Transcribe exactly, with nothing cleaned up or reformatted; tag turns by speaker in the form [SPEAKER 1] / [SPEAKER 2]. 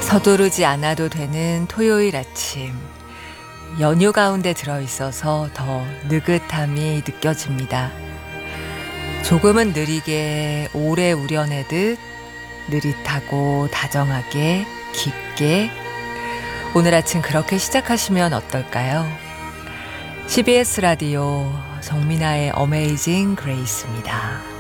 [SPEAKER 1] 서두르지 않아도 되는 토요일 아침. 연휴 가운데 들어있어서 더 느긋함이 느껴집니다. 조금은 느리게 오래 우려내듯 느릿하고 다정하게 깊게 오늘 아침 그렇게 시작하시면 어떨까요? 씨비에스 라디오 정민아의 어메이징 그레이스입니다.